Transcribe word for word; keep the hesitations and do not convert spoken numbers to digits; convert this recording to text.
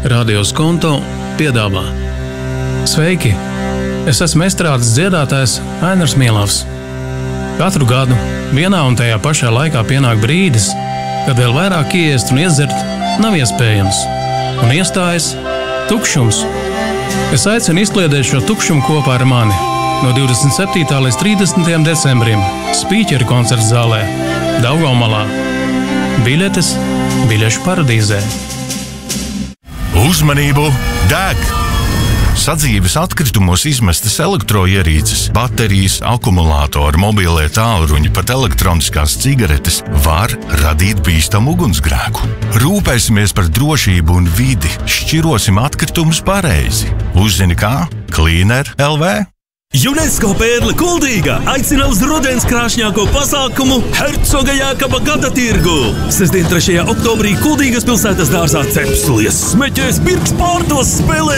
Radio Skonto piedāvā. Sveiki! Es esmu estrādes dziedātājs Ainars Mielavs. Katru gadu vienā un tajā pašā laikā pienāk brīdis, kad vēl vairāk ieest un iedzert nav iespējams, un iestājas tukšums. Es aicinu izkliedēt šo tukšumu kopā ar mani no divdesmit septītā līdz trīsdesmitajam decembrim Spīķeri koncerta zālē Daugavmalā. Biļetes biļešu paradīzē. Uzmanību! Deg! Sadzīves atkritumos izmestas elektroierīces, baterijas, akumulātori, mobilie tālruņi, pat elektroniskās cigaretes var radīt bīstamu ugunsgrēku. Rūpēsimies par drošību un vidi, šķirosim atkritumus pareizi. Uzzini kā? Cleaner L V. UNESCO Pērle Kuldīga aicina uz rudens krāšņāko pasākumu Hercoga Jākaba gada tirgu. Sestdien trešajā oktobrī Kuldīgas pilsētas dārzā cepslies, smeķēs, pirks, pārdos, spēlē